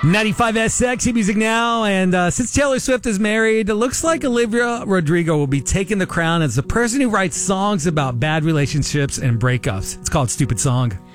95S Sexy Music now, and since Taylor Swift is married, it looks like Olivia Rodrigo will be taking the crown as the person who writes songs about bad relationships and breakups. It's called Stupid Song.